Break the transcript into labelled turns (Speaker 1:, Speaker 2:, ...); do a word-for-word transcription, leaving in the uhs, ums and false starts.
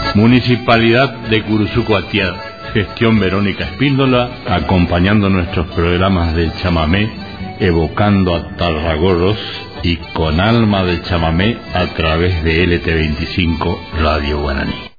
Speaker 1: Municipalidad de Curuzuco-Atiada, gestión Verónica Espíndola, acompañando nuestros programas de chamamé, evocando a Tarragorros y con alma de chamamé a través de L T veinticinco Radio Guaraní.